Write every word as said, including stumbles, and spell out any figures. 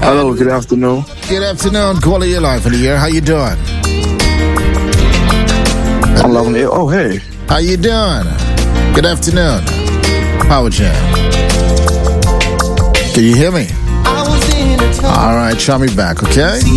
Hello, good afternoon. Good afternoon. Call of your life of the year. How you doing? I'm loving it. Oh, hey. How you doing? Good afternoon. Power Jam. Can you hear me? All right, try me back, okay?